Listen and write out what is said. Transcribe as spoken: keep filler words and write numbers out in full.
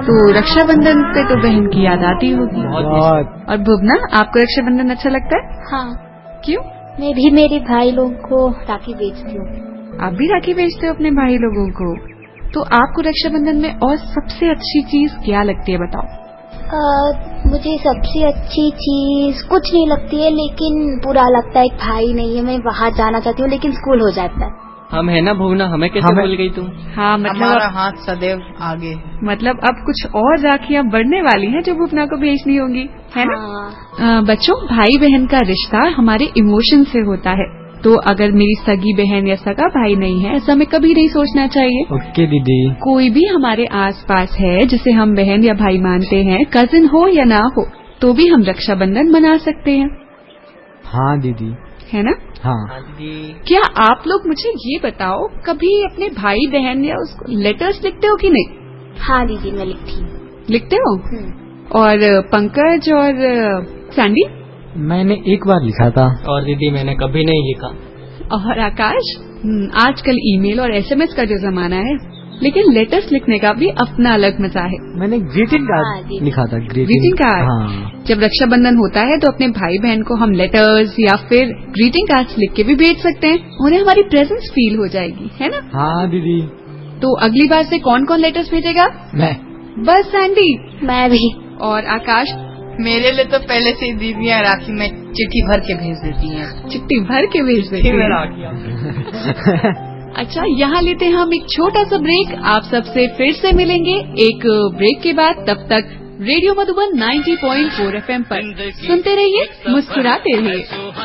तो रक्षाबंधन पे तो बहन की याद आती होगी। बहुत। और भुवना, आपको रक्षाबंधन अच्छा लगता है? हाँ। क्यों? मैं भी मेरे भाई लोगों को राखी बेचती हूँ। आप भी राखी बेचते हो अपने भाई लोगों को? तो आपको रक्षाबंधन में और सबसे अच्छी चीज क्या लगती है, बताओ? आ, मुझे सबसे अच्छी चीज कुछ नहीं लगती है, लेकिन बुरा लगता है, एक भाई नहीं है, मैं बाहर जाना चाहती हूँ लेकिन स्कूल हो जाता है। हम है ना भुवना, हमें कैसे हमें... भूल गई तुम? हाँ, मतलब हमारा हाथ सदैव आगे है। मतलब अब कुछ और राखियाँ बढ़ने वाली हैं जो भुवना को भेजनी होंगी, है ना? हाँ। आ, बच्चों, भाई बहन का रिश्ता हमारे इमोशन से होता है, तो अगर मेरी सगी बहन या सगा भाई नहीं है, ऐसा हमें कभी नहीं सोचना चाहिए। ओके दीदी। कोई भी हमारे आसपास है जिसे हम बहन या भाई मानते हैं, कजिन हो या ना हो, तो भी हम रक्षाबंधन मना सकते हैं। हाँ दीदी, है ना? हाँ दीदी। क्या आप लोग मुझे ये बताओ, कभी अपने भाई बहन या उसको लेटर्स लिखते हो कि नहीं? हाँ दीदी, मैं लिखती हूँ। लिखते हो? और पंकज और सैंडी? मैंने एक बार लिखा था। और दीदी मैंने कभी नहीं लिखा। और आकाश? आजकल ईमेल और एसएमएस का जो जमाना है, लेकिन लेटर्स लिखने का भी अपना अलग मजा है। मैंने ग्रीटिंग कार्ड लिखा था। Greeting card? हाँ। जब रक्षाबंधन होता है तो अपने भाई बहन को हम लेटर्स या फिर ग्रीटिंग कार्ड्स लिख के भी भेज सकते हैं, उन्हें हमारी प्रेजेंस फील हो जाएगी, है ना? हाँ दीदी। तो अगली बार से कौन कौन लेटर्स भेजेगा? मैं। बस सैंडी? मैं भी। और आकाश? मेरे लिए तो पहले से ही दीदियाँ राखी में चिट्ठी भर के भेज देती हैं। चिट्ठी भर के भेज देती हैं? अच्छा, यहाँ लेते हैं हम एक छोटा सा ब्रेक। आप सबसे फिर से मिलेंगे एक ब्रेक के बाद। तब तक रेडियो मधुबन नब्बे पॉइंट चार एफएम पर सुनते रहिए, मुस्कुराते रहिए।